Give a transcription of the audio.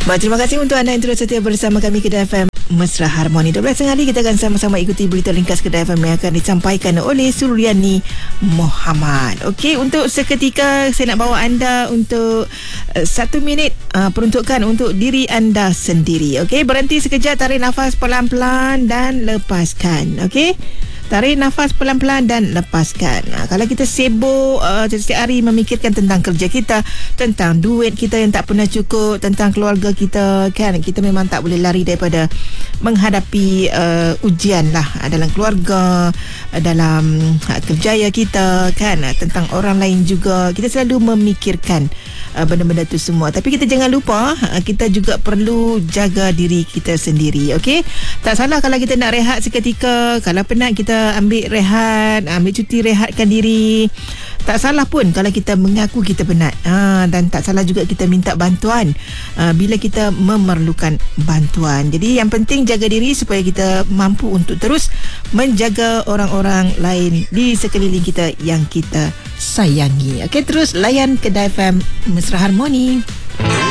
Baik, terima kasih untuk anda yang terus setia bersama kami Kedah FM Mesra Harmoni. 12 hari kita akan sama-sama ikuti berita ringkas Kedah FM yang akan disampaikan oleh Suryani Muhammad. Okey, untuk seketika saya nak bawa anda untuk 1 minit peruntukan untuk diri anda sendiri. Okey, berhenti sekejap, tarik nafas pelan-pelan dan lepaskan. Okey, tarik nafas pelan-pelan dan lepaskan. Kalau kita sibuk setiap hari memikirkan tentang kerja kita, tentang duit kita yang tak pernah cukup, tentang keluarga kita, kan, kita memang tak boleh lari daripada menghadapi ujian lah dalam keluarga, dalam kerjaya kita, kan, tentang orang lain juga. Kita selalu memikirkan benda-benda tu semua. Tapi kita jangan lupa kita juga perlu jaga diri kita sendiri. Okey, tak salah kalau kita nak rehat seketika. Kalau penat, kita ambil rehat, ambil cuti, rehatkan diri. Tak salah pun kalau kita mengaku kita penat, dan tak salah juga kita minta bantuan bila kita memerlukan bantuan. Jadi yang penting jaga diri supaya kita mampu untuk terus menjaga orang-orang lain di sekeliling kita yang kita sayangi. Okey, terus layan Kedah FM Mesra Harmoni.